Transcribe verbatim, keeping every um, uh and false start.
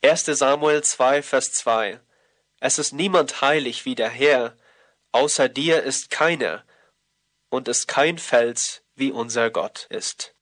erster Samuel zwei, Vers zwei. Es ist niemand heilig wie der Herr, außer dir ist keiner, und ist kein Fels wie unser Gott ist.